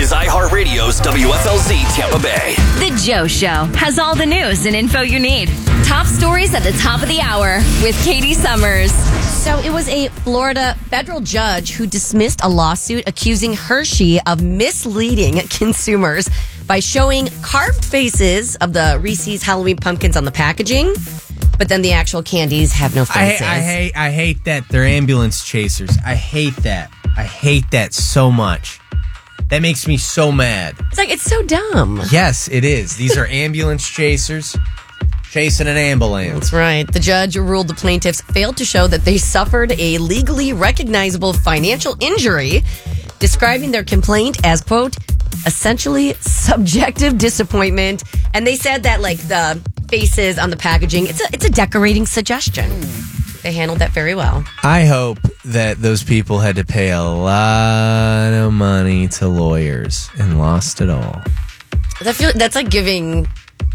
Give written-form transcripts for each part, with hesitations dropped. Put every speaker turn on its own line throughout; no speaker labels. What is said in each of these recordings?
is iHeartRadio's WFLZ Tampa Bay.
The Joe Show has all the news and info you need. Top stories at the top of the hour with Katie Summers.
So it was a Florida federal judge who dismissed a lawsuit accusing Hershey of misleading consumers by showing carved faces of the Reese's Halloween pumpkins on the packaging, but then the actual candies have no faces.
I hate that they're ambulance chasers. I hate that. I hate that so much. That makes me so mad.
It's so dumb.
Yes, it is. These are ambulance chasers chasing an ambulance.
That's right. The judge ruled the plaintiffs failed to show that they suffered a legally recognizable financial injury, describing their complaint as, quote, essentially subjective disappointment. And they said that, like, the faces on the packaging, it's a decorating suggestion. They handled that very well.
I hope that those people had to pay a lot of money to lawyers and lost it all.
That's like giving,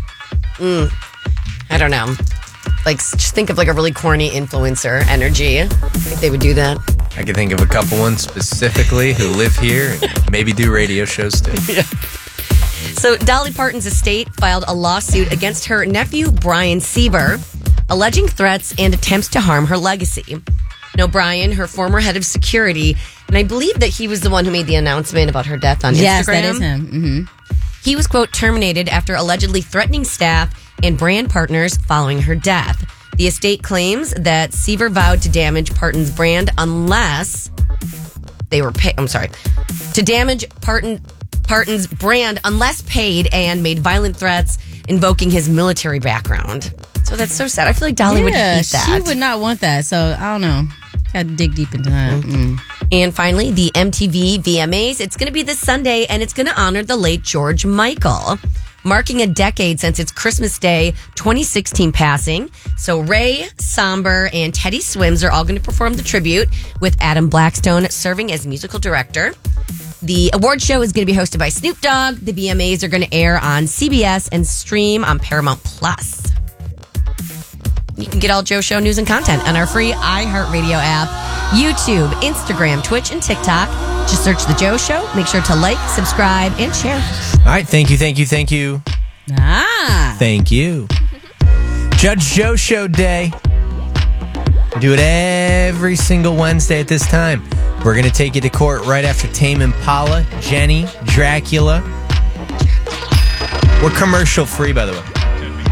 I don't know, like just think of like a really corny influencer energy. I think they would do that.
I can think of a couple ones specifically who live here and maybe do radio shows too.
Yeah. So Dolly Parton's estate filed a lawsuit against her nephew, Brian Sieber, alleging threats and attempts to harm her legacy. Now, Brian, her former head of security, and I believe that he was the one who made the announcement about her death on Instagram.
Yes, that is him. Mm-hmm.
He was, quote, terminated after allegedly threatening staff and brand partners following her death. The estate claims that Siever vowed to damage Parton's brand unless they were paid. I'm sorry. To damage Parton's brand unless paid, and made violent threats invoking his military background. So that's so sad. I feel like Dolly would hate that.
She would not want that. So I don't know. Got to dig deep into that.
And finally, the MTV VMAs. It's going to be this Sunday, and it's going to honor the late George Michael, marking a decade since its Christmas Day 2016 passing. So Ray, Somber, and Teddy Swims are all going to perform the tribute, with Adam Blackstone serving as musical director. The award show is going to be hosted by Snoop Dogg. The VMAs are going to air on CBS and stream on Paramount Plus. You can get all Joe Show news and content on our free iHeartRadio app, YouTube, Instagram, Twitch, and TikTok. Just search The Joe Show. Make sure to like, subscribe, and share.
All right. Thank you. Thank you. Thank you. Judge Joe Show Day. We do it every single Wednesday at this time. We're going to take you to court right after Tame Impala, Jenny, Dracula. We're commercial free, by the way.